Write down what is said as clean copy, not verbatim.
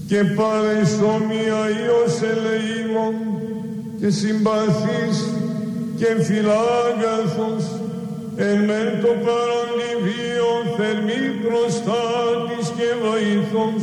και παρεσόμια Υιός ελεήμων και συμπαθής και φιλάγκαθος εν μεν το παρόν βίο θερμή προστάτης και βοηθός